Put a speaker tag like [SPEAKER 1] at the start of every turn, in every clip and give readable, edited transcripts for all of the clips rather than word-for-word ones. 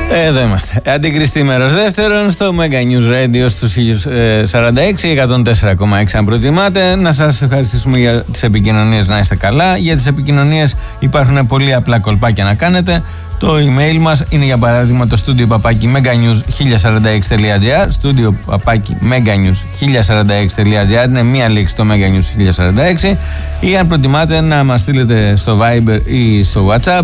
[SPEAKER 1] Εδώ είμαστε. Αντικριστή μέρος δεύτερον στο Mega News Radio στους 46, 104,6 αν προτιμάτε. Να σας ευχαριστήσουμε για τις επικοινωνίες, να είστε καλά. Για τις επικοινωνίες υπάρχουν πολύ απλά κολπάκια να κάνετε. Το email μας είναι για παράδειγμα το studio@meganews1046.gr, studio@meganews1046.gr, είναι μία λέξη το Mega News 1046, ή αν προτιμάτε να μας στείλετε στο Viber ή στο WhatsApp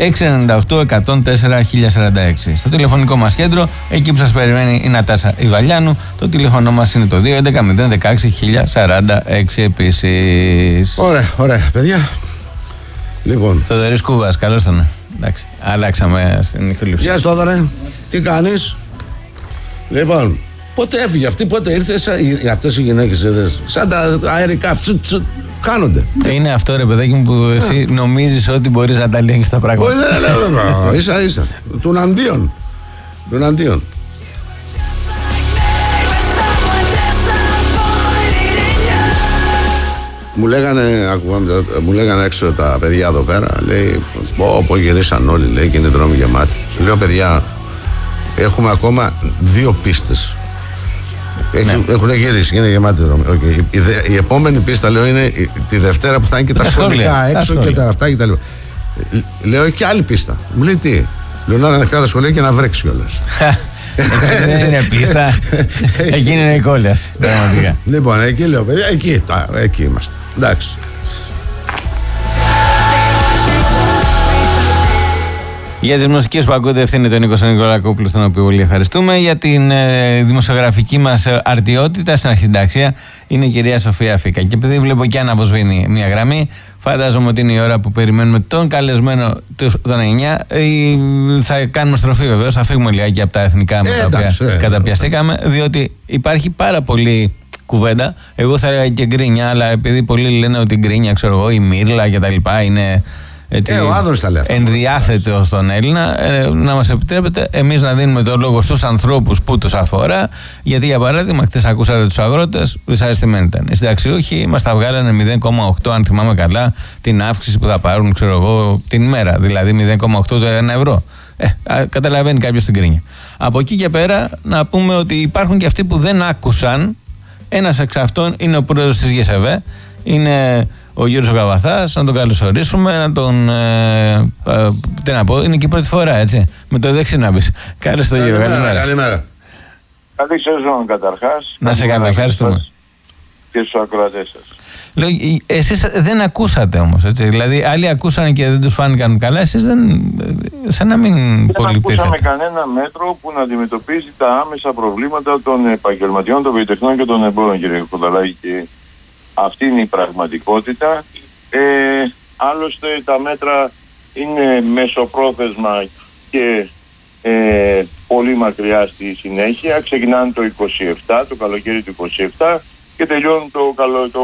[SPEAKER 1] 698-104-1046. Στο τηλεφωνικό μας κέντρο, εκεί που σας περιμένει η Νατάσα Ιβαλιάνου, το τηλέφωνο μας είναι το 211-016-1046 επίσης.
[SPEAKER 2] Ωραία, παιδιά. Λοιπόν.
[SPEAKER 1] Θοδωρής Κούβας, καλώς τον. Εντάξει, αλλάξαμε στην ηχολήψη.
[SPEAKER 2] Γεια σου Θόδωρε, τι κάνεις? Λοιπόν, πότε έφυγε αυτή, πότε ήρθε? Αυτές οι γυναίκες σαν τα αερικά κάνονται.
[SPEAKER 1] Είναι αυτό ρε παιδάκι μου που εσύ νομίζεις ότι μπορείς να τα ελέγξεις τα πράγματα.
[SPEAKER 2] Όχι, δεν λέω, ίσα του Ναντίον. Μου λέγανε έξω τα παιδιά εδώ πέρα, λέει, πω γυρίσαν όλοι, λέει, και είναι δρόμοι γεμάτοι. Λέω, παιδιά, έχουμε ακόμα 2 πίστες. Έχουν γυρίσει, είναι γεμάτη δρόμοι. Η επόμενη πίστα, λέω, είναι τη Δευτέρα που θα είναι και τα σχολικά έξω και τα αυτά και τα λοιπά. Λέω, έχει και άλλη πίστα. Μου λέει, τι? Λέω, να είναι ανοιχτά τα σχολεία και να βρέξει κιόλας.
[SPEAKER 1] Δεν είναι πίστα. Εκείνη είναι η κόλαση.
[SPEAKER 2] Λοιπόν, εκεί λέω, παιδιά, εκεί είμαστε. Εντάξει.
[SPEAKER 1] Για τις μουσικές που ακούτε ευθύνεται ο Νίκος Νικολακόπουλος, τον οποίο πολύ ευχαριστούμε. Για την δημοσιογραφική μας αρτιότητα στην αρχινταξία είναι η κυρία Σοφία Φίκα. Και επειδή βλέπω και αναβοσβήνει μια γραμμή, φαντάζομαι ότι είναι η ώρα που περιμένουμε τον καλεσμένο των 9. Θα κάνουμε στροφή βεβαίως, θα φύγουμε λιγάκι από τα εθνικά με τα οποία καταπιαστήκαμε, διότι υπάρχει πάρα πολύ κουβέντα. Εγώ θα έλεγα και γκρίνια, αλλά επειδή πολλοί λένε ότι γκρίνια, ξέρω εγώ, η Μύρλα κτλ. Είναι έτσι, ενδιάθετο στον Έλληνα, να μας επιτρέπετε εμείς να δίνουμε το λόγο στους ανθρώπους που τους αφορά. Γιατί για παράδειγμα, χτες ακούσατε τους αγρότες, δυσαρεστημένοι ήταν. Οι συνταξιούχοι μας τα βγάλανε 0,8, αν θυμάμαι καλά, την αύξηση που θα πάρουν, ξέρω εγώ, την ημέρα. Δηλαδή 0,8 το 1 ευρώ. Καταλαβαίνει κάποιος την κρίνια. Από εκεί και πέρα, να πούμε ότι υπάρχουν και αυτοί που δεν άκουσαν. Ένας εξ αυτών είναι ο πρόεδρος της ΓΕΣΕΒΕ, είναι ο Γιώργος Γαβαθάς, να τον καλωσορίσουμε, να τον. Τι να πω, είναι και η πρώτη φορά, έτσι. Με το δεξί να πεις. Καλώς το Γιώργο, καλημέρα.
[SPEAKER 2] Καλημέρα.
[SPEAKER 3] Καλή σεζόν καταρχάς.
[SPEAKER 1] Να σε καλά, ευχαριστούμε.
[SPEAKER 3] Και στους ακροατές σας.
[SPEAKER 1] Λέω, εσείς δεν ακούσατε όμως, έτσι. Δηλαδή, άλλοι ακούσαν και δεν τους φάνηκαν καλά, εσείς δεν. Σαν να μην πολύ πήρχατε.
[SPEAKER 3] Δεν ακούσαμε κανένα μέτρο που να αντιμετωπίσει τα άμεσα προβλήματα των επαγγελματιών, των βιοτεχνών και των εμπόρων, κύριε Κονταλάκη. Και αυτή είναι η πραγματικότητα. Άλλωστε τα μέτρα είναι μεσοπρόθεσμα και πολύ μακριά στη συνέχεια. Ξεκινάνε το 27, το καλοκαίρι του 27 και τελειώνουν το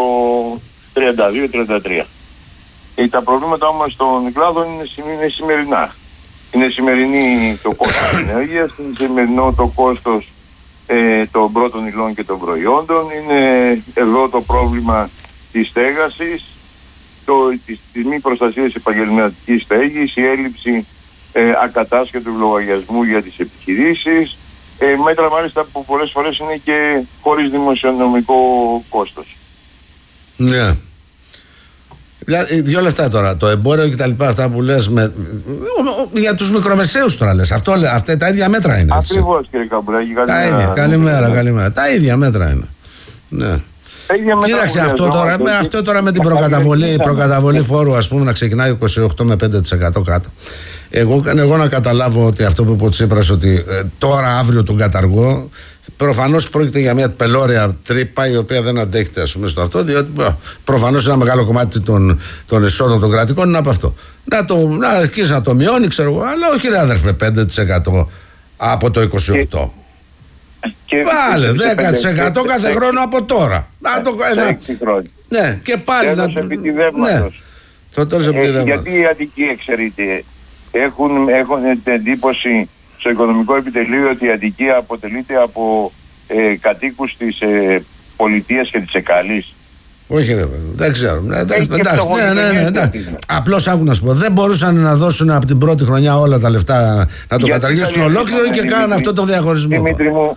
[SPEAKER 3] 32-33. Τα προβλήματα όμως των κλάδων είναι σημερινά. Είναι σημερινή το κόστος της ενέργειας, είναι σημερινό το κόστος των πρώτων υλών και των προϊόντων, είναι εδώ το πρόβλημα της στέγασης, της μη προστασίας της επαγγελματικής στέγης, η έλλειψη ακατάσχετου λογαριασμού για τις επιχειρήσεις, μέτρα μάλιστα που πολλές φορές είναι και χωρίς δημοσιονομικό κόστος.
[SPEAKER 2] Ναι. Δύο λεφτά τώρα, το εμπόριο και τα λοιπά, αυτά που λες για τους μικρομεσαίους τώρα λες, αυτά τα ίδια μέτρα είναι.
[SPEAKER 3] Ακριβώς κύριε Καμπουράκη,
[SPEAKER 2] καλημέρα. Τα ίδια μέτρα είναι. Ναι. Κοίταξε, αυτό τώρα με την προκαταβολή φόρου, ας πούμε, να ξεκινάει 28 με 5% κάτω. Εγώ να καταλάβω ότι αυτό που είπε ο Τσίπρας, ότι τώρα αύριο τον καταργώ, προφανώς πρόκειται για μια πελώρια τρύπα η οποία δεν αντέχεται, ας πούμε, στο αυτό, διότι προφανώς ένα μεγάλο κομμάτι των εσόδων των κρατικών είναι από αυτό. Να αρχίσει να το μειώνει, ξέρω εγώ, αλλά όχι ρε αδερφέ, 5% από το 28. Βάλε 10% κάθε χρόνο από τώρα. Ναι, και πάλι να το.
[SPEAKER 3] Γιατί οι Αττικοί, εξαιρείται, έχουν την εντύπωση στο οικονομικό επιτελείο ότι η Αττική αποτελείται από κατοίκους της πολιτείας και της Εκάλης.
[SPEAKER 2] Όχι, ρε παιδί, δεν ξέρω. Εντάξει. Απλώς άκου να σου πω, δεν μπορούσαν να δώσουν από την πρώτη χρονιά όλα τα λεφτά να το καταργήσουν ολόκληρο και κάνανε αυτό το διαχωρισμό.
[SPEAKER 3] Δημήτρη μου,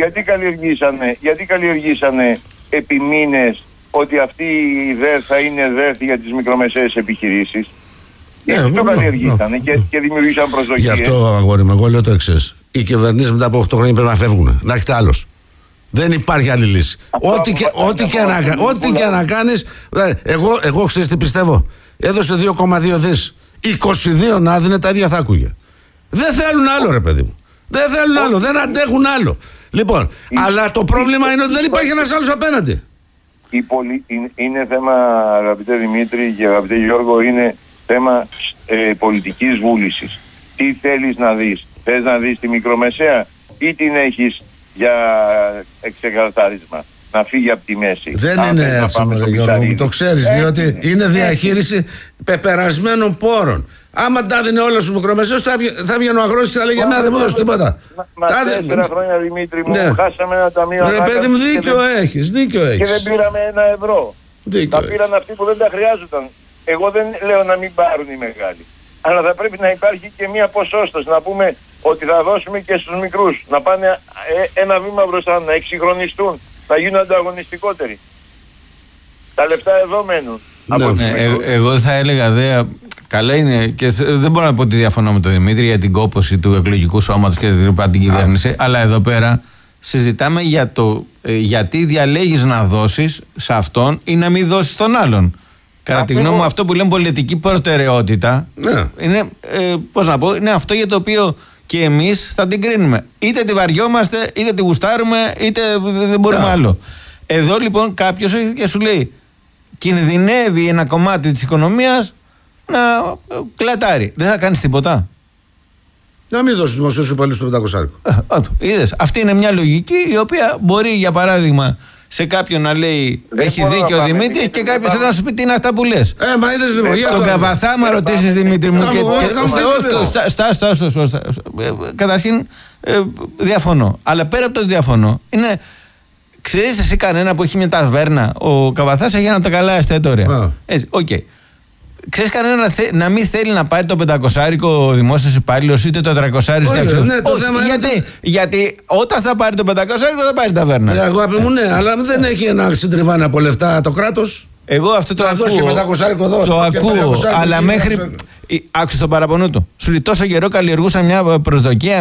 [SPEAKER 3] γιατί καλλιεργήσανε επί μήνες ότι αυτή η ΔΕΡ θα είναι ΔΕΡ για τις μικρομεσαίες επιχειρήσεις? Γιατί το καλλιεργήσανε και δημιουργήσαν προσδοκίες.
[SPEAKER 2] Γι' αυτό, αγόρι μου, εγώ λέω το εξής. Οι κυβερνήσεις μετά από 8 χρόνια πρέπει να φεύγουν. Να έχετε άλλος. Δεν υπάρχει άλλη λύση. Ό,τι και να κάνεις. Εγώ ξέρεις τι πιστεύω. Έδωσε 2,2 δις. 22 να δίνει τα ίδια θα άκουγε. Δεν θέλουν άλλο, ρε παιδί μου. Δεν θέλουν άλλο. Δεν αντέχουν άλλο. Λοιπόν, αλλά το πρόβλημα είναι ότι δεν υπάρχει ένας άλλος απέναντι.
[SPEAKER 3] Είναι θέμα, αγαπητέ Δημήτρη και αγαπητέ Γιώργο, είναι θέμα πολιτικής βούλησης. Τι θέλεις να δεις? Θες να δεις τη μικρομεσαία ή την έχεις για εξεκαθάρισμα, να φύγει από τη μέση?
[SPEAKER 2] Δεν είναι έτσι, Γιώργο μου, το ξέρεις, διότι είναι διαχείριση πεπερασμένων πόρων. Άμα τα δίνει όλα στους μικρομεσαίους, θα βγαίνει ο αγρότης και θα λέγει εμένα δεν μου δώσει τίποτα.
[SPEAKER 3] Μα 4 χρόνια, Δημήτρη μου, χάσαμε ένα ταμείο.
[SPEAKER 2] Ρε παιδί μου, δίκιο έχεις.
[SPEAKER 3] Και δεν πήραμε €1. Τα πήραν αυτοί που δεν τα χρειάζονταν. Εγώ δεν λέω να μην πάρουν οι μεγάλοι. Αλλά θα πρέπει να υπάρχει και μία ποσόστοση, να πούμε ότι θα δώσουμε και στους μικρούς, να πάνε ένα βήμα μπροστά, να εξυγχρονιστούν, να γίνουν ανταγωνιστικότεροι. Τα λεφτά εδώ μένουν.
[SPEAKER 1] Εγώ θα έλεγα, καλά είναι και δεν μπορώ να πω ότι διαφωνώ με τον Δημήτρη για την κόπωση του εκλογικού σώματος και την κυβέρνηση, αλλά εδώ πέρα συζητάμε για το γιατί διαλέγεις να δώσεις σε αυτόν ή να μην δώσεις στον άλλον. Κατά τη γνώμη μου, αυτό που λέμε πολιτική προτεραιότητα είναι, πώς να πω, είναι αυτό για το οποίο και εμείς θα την κρίνουμε. Είτε τη βαριόμαστε, είτε τη γουστάρουμε, είτε δεν μπορούμε άλλο. Εδώ λοιπόν κάποιος και σου λέει, κινδυνεύει ένα κομμάτι της οικονομίας να κλατάρει. Δεν θα κάνεις τίποτα.
[SPEAKER 2] Να μην δώσει δημοσίους υπαλλήλους το 500.
[SPEAKER 1] Είδες, αυτή είναι μια λογική η οποία μπορεί, για παράδειγμα, σε κάποιον να λέει έχει δίκιο ο Δημήτρης και κάποιος θέλει να σου πει τι είναι αυτά που λες.
[SPEAKER 2] Μα είδες λοιπόν.
[SPEAKER 1] Τον Καβαθά, μα ρωτήσεις Δημήτρη μου. Καταρχήν διαφωνώ. Αλλά πέρα από το διαφωνώ, είναι. Ξέρεις εσύ κανένα που έχει μια ταβέρνα? Ο Καβαθάς έχει ένα από τα καλά εστιατόρια. Έτσι, οκ. Ξέρεις κανένα να μην θέλει να πάρει το 500άρικο δημόσιος υπάλληλος είτε το 300άρικο συνταξιούχος? Γιατί όταν θα πάρει το 500άρικο θα πάρει ταβέρνα.
[SPEAKER 2] Αγάπη μου, ναι, αλλά δεν έχει να συντριβάνει από λεφτά το κράτος.
[SPEAKER 1] Εγώ αυτό το ακούω. Το ακούω, αλλά μέχρι. Άκουσες το παραπονό του. Σου λέει τόσο καιρό καλλιεργούσαν μια προσδοκία.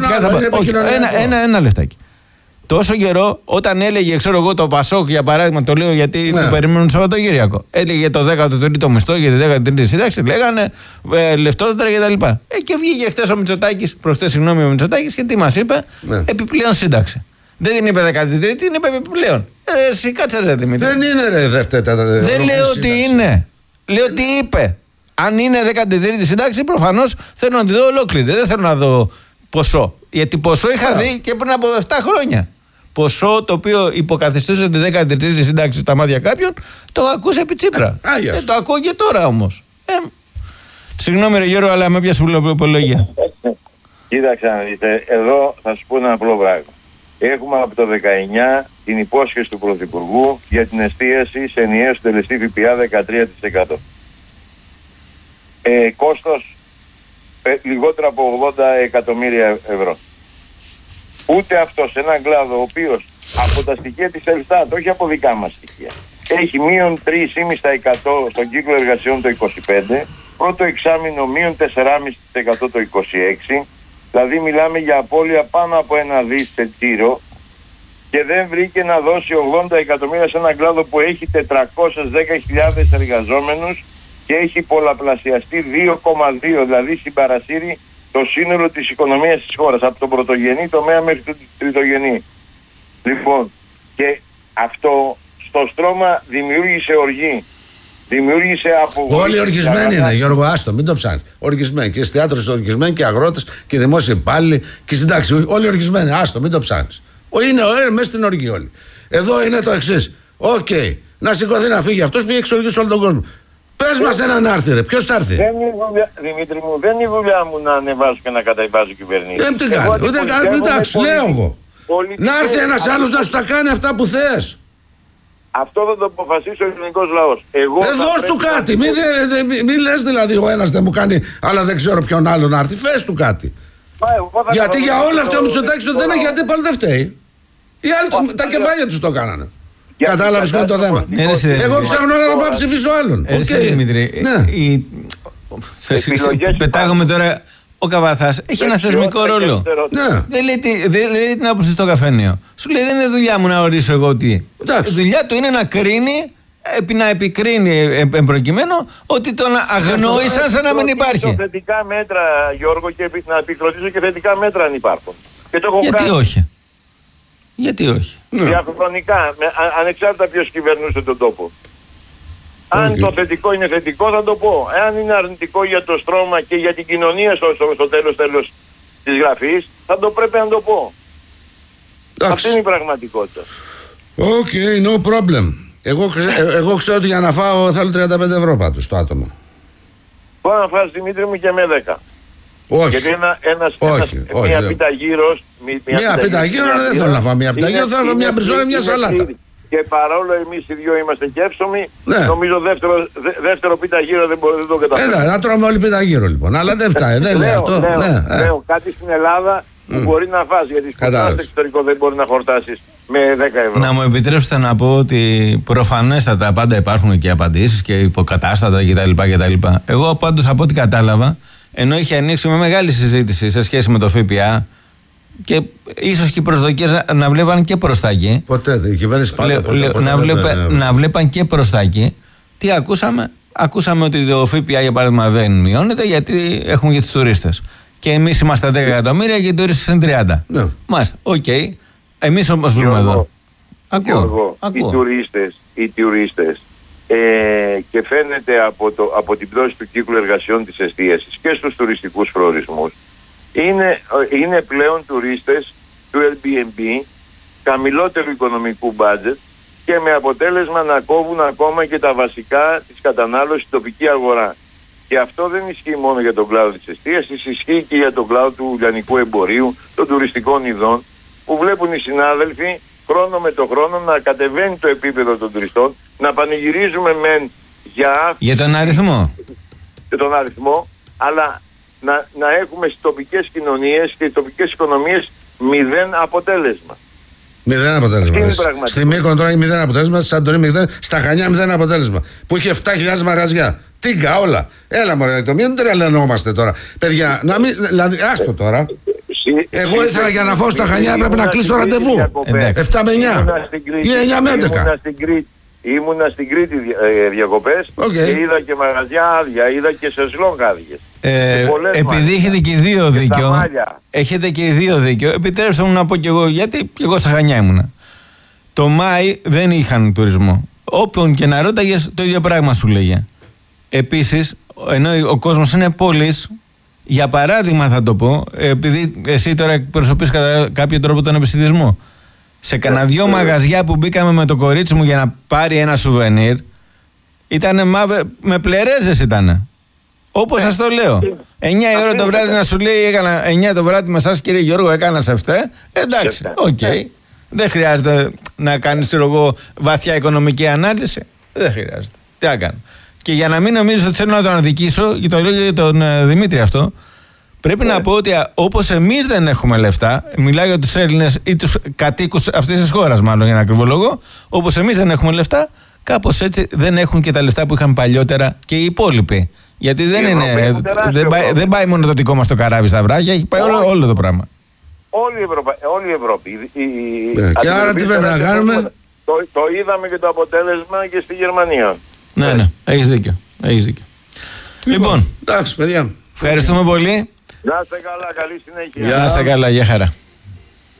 [SPEAKER 1] Ένα λεφτάκι. Τόσο καιρό, όταν έλεγε, ξέρω εγώ, το Πασόκ για παράδειγμα, το λέω γιατί το περιμένουν το Σαββατοκύριακο. Έλεγε το 13ο μισθό για τη 13η σύνταξη, λέγανε λεφτότερα κτλ. Και βγήκε χτες ο Μητσοτάκης, προχτές συγγνώμη ο Μητσοτάκης, και τι μας είπε? Επιπλέον σύνταξη. Δεν την είπε 13η, την είπε επιπλέον. Εσύ κάτσε ρε Δημήτρη.
[SPEAKER 2] Δεν είναι ρε
[SPEAKER 1] δεν λέω ότι είναι. Λέω ότι είπε. Αν είναι 13η σύνταξη, προφανώς θέλω να τη δω ολόκληρη. Δεν θέλω να δω ποσό. Γιατί ποσό είχα δει και πριν από 7 χρόνια. Ποσό το οποίο υποκαθιστούσε τη 13η σύνταξη στα μάτια κάποιων, το ακούσε επί Τσίπρα. Το ακούω και τώρα όμως. Συγγνώμη ρε Γιώργο, αλλά με πιάσε υπολογία.
[SPEAKER 3] Κοίταξε να δείτε, εδώ θα σου πω ένα απλό πράγμα. Έχουμε από το 19 την υπόσχεση του Πρωθυπουργού για την εστίαση σε ενιαίο συντελεστή ΦΠΑ 13%. Κόστος λιγότερο από 80 εκατομμύρια ευρώ. Ούτε αυτό σε έναν κλάδο ο οποίος από τα στοιχεία της Ελστάτ, όχι από δικά μας στοιχεία, έχει μείον 3,5% στον κύκλο εργασιών το 25, πρώτο εξάμηνο μείον 4,5% το 26, δηλαδή μιλάμε για απώλεια πάνω από 1 δις σε τζίρο, και δεν βρήκε να δώσει 80 εκατομμύρια σε έναν κλάδο που έχει 410.000 εργαζόμενους και έχει πολλαπλασιαστεί 2,2, δηλαδή συμπαρασύρει το σύνολο της οικονομίας της χώρας, από τον πρωτογενή τομέα μέχρι τον τριτογενή. Λοιπόν, και αυτό στο στρώμα δημιούργησε οργή. Δημιούργησε απογοήτευση.
[SPEAKER 2] Όλοι οργισμένοι είναι, Γιώργο, άστο, μην το ψάχνει. Οργισμένοι. Και εστιατόρες οργισμένοι και αγρότες και δημόσιοι υπάλληλοι και συντάξει. Όλοι οργισμένοι, άστο, μην το ψάχνει. Είναι μέσα στην οργή όλοι. Εδώ είναι το εξής. Οκ, να σηκωθεί να φύγει αυτός, πήγε εξοργήσει όλο τον κόσμο. Πες μας έναν να έρθει ρε, ποιος θα έρθει?
[SPEAKER 3] Δημήτρη μου, δεν είναι η δουλειά μου να ανεβάζω και να καταϊβάζω κυβερνήσεις.
[SPEAKER 2] Τι κάνει, ούτε κάνει, εντάξει, λέω εγώ. Να έρθει ένας άλλος να σου τα κάνει αυτά που θες.
[SPEAKER 3] Αυτό θα το αποφασίσει ο ελληνικός λαός.
[SPEAKER 2] Δώσ' του κάτι. Μην λες δηλαδή ο ένας δεν μου κάνει, αλλά δεν ξέρω ποιον άλλο να έρθει. Φες του κάτι. Γιατί για όλα αυτά ο Μητσοτάκης δεν έχει αντίπαλο, δεν φταίει. Οι άλλοι τα κεφάλια τους το κάνανε. Κατάλαβες ποιο είναι το θέμα. Εγώ ψάχνω να πάω ψηφίσω άλλον.
[SPEAKER 1] Δημήτρη, πετάγομαι τώρα. Ο Καβαθάς έχει ένα θεσμικό ρόλο. Δεν λέει την άποψη στο καφενείο. Σου λέει δεν είναι δουλειά μου να ορίσω εγώ τι. Η δουλειά του είναι να κρίνει, να επικρίνει εμπροκειμένο ότι τον αγνόησαν σαν να μην υπάρχει.
[SPEAKER 3] Θετικά μέτρα, Γιώργο, και να επικροτήσω και θετικά μέτρα αν υπάρχουν.
[SPEAKER 1] Γιατί όχι. Γιατί όχι.
[SPEAKER 3] Διαχρονικά, ανεξάρτητα ποιος κυβερνούσε τον τόπο. Αν το θετικό είναι θετικό θα το πω. Εάν είναι αρνητικό για το στρώμα και για την κοινωνία στο τέλος της γραφής, θα το πρέπει να το πω. Αυτή είναι η πραγματικότητα.
[SPEAKER 2] No problem. Εγώ ξέρω ότι για να φάω θέλω 35 ευρώ πάντως το άτομο.
[SPEAKER 3] Μπορεί να φας, Δημήτρη μου, και με 10.
[SPEAKER 2] Όχι.
[SPEAKER 3] Γιατί μια πίτα γύρος...
[SPEAKER 2] Μια πίτα γύρω δεν θέλω να φάω μια πίτα γύρω, θέλω να φάω μια μπριζόλα, μια σαλάτα.
[SPEAKER 3] Και παρόλο εμείς οι δυο είμαστε και εύσωμοι, νομίζω δεύτερο πίτα γύρω δεν το καταφέρουμε.
[SPEAKER 2] Να τρώμε όλοι πίτα γύρω λοιπόν, αλλά δεν φτάνει, δεν λέει αυτό.
[SPEAKER 3] Λέω κάτι στην Ελλάδα που μπορεί να φας, γιατί στο εξωτερικό δεν μπορεί να χορτάσεις με 10 ευρώ.
[SPEAKER 1] Να μου επιτρέψετε να πω ότι προφανέστατα πάντα υπάρχουν και απαντήσεις και υποκατάστατα κτλ. Εγώ πάντως από ό,τι κατάλαβα, ενώ είχε ανοίξει με μεγάλη συζήτηση σε σχέση με το ΦΠΑ, και ίσως και οι προσδοκίες να βλέπαν και προς τα εκεί.
[SPEAKER 2] Ποτέ, η κυβέρνηση πάντα
[SPEAKER 1] να βλέπαν και προς τα εκεί. Τι ακούσαμε? Ακούσαμε ότι το ΦΠΑ για παράδειγμα δεν μειώνεται γιατί έχουμε και τους τουρίστες. Και εμείς είμαστε 10 εκατομμύρια και οι τουρίστες είναι 30.
[SPEAKER 2] Ναι.
[SPEAKER 1] Μάλιστα, οκ. Εμείς όμως ζούμε εδώ. Ακούω.
[SPEAKER 3] Οι τουρίστες και φαίνεται από την πτώση του κύκλου εργασιών της εστίασης και στους τουριστικούς προορισμούς, είναι πλέον τουρίστες του Airbnb χαμηλότερου οικονομικού μπάτζετ και με αποτέλεσμα να κόβουν ακόμα και τα βασικά της κατανάλωσης στην τοπική αγορά. Και αυτό δεν ισχύει μόνο για τον κλάδο της εστίασης, ισχύει και για τον κλάδο του λιανικού εμπορίου, των τουριστικών ειδών, που βλέπουν οι συνάδελφοι χρόνο με το χρόνο να κατεβαίνει το επίπεδο των τουριστών, να πανηγυρίζουμε για
[SPEAKER 1] τον αριθμό.
[SPEAKER 3] Για τον αριθμό, αλλά να έχουμε στις τοπικές κοινωνίες και οι τοπικές οικονομίες 0 αποτέλεσμα.
[SPEAKER 2] 0 αποτέλεσμα. Στη Μύκονο τώρα έχει 0 αποτέλεσμα, στη Σαντορίνη 0, στα Χανιά 0 αποτέλεσμα. Που είχε 7.000 μαγαζιά. Τίγκα όλα. Έλα μωρέ, το μην τρελαινόμαστε τώρα. Παιδιά, να μην. Δηλαδή, άστο τώρα. Εγώ ήθελα για να φάω στα Χανιά έπρεπε να κλείσω ραντεβού. 7 με 9 ή 9 με 11.
[SPEAKER 3] Ήμουνα στην Κρήτη διακοπές και είδα και μαγαζιά άδεια, είδα και σεζλόνγκ άδειες.
[SPEAKER 1] Επειδή έχετε και οι δύο δίκιο, επιτρέψτε μου να πω κι εγώ, γιατί κι εγώ στα Χανιά ήμουνα. Το Μάη δεν είχαν τουρισμό. Όποιον και να ρώταγες, το ίδιο πράγμα σου λέγε. Επίσης, ενώ ο κόσμος είναι πόλης, για παράδειγμα θα το πω, επειδή εσύ τώρα εκπροσωπείς κατά κάποιο τρόπο τον επιστημισμό. Σε κανένα δυο μαγαζιά που μπήκαμε με το κορίτσι μου για να πάρει ένα σουβενίρ, ήτανε με πλερέζες ήτανε. Όπως σας το λέω. 9 η ώρα το βράδυ να σου λέει έκανα 9 το βράδυ με εσάς κύριε Γιώργο έκανα σε αυτέ. Εντάξει, οκ. Δεν χρειάζεται να κάνεις βαθιά οικονομική ανάλυση. Δεν χρειάζεται. Τι να κάνω. Και για να μην νομίζω ότι θέλω να τον αδικήσω, και το λέω για τον Δημήτρη αυτό, πρέπει να πω ότι όπως εμείς δεν έχουμε λεφτά, μιλάω για τους Έλληνες ή τους κατοίκους αυτής της χώρας, μάλλον για να ακριβολογώ, όπως εμείς δεν έχουμε λεφτά, κάπως έτσι δεν έχουν και τα λεφτά που είχαν παλιότερα και οι υπόλοιποι. Γιατί δεν πάει μόνο το δικό μας το καράβι στα βράχια, έχει πάει όλο το πράγμα.
[SPEAKER 3] Όλη η Ευρώπη.
[SPEAKER 2] Και άρα τι πρέπει να κάνουμε?
[SPEAKER 3] Το είδαμε και το αποτέλεσμα και στη Γερμανία.
[SPEAKER 1] Ναι, έχεις δίκιο. Λοιπόν,
[SPEAKER 2] εντάξει παιδιά.
[SPEAKER 1] Ευχαριστούμε πολύ.
[SPEAKER 3] Να είστε καλά, καλή συνέχεια.
[SPEAKER 1] Να είστε καλά, γεια χαρά.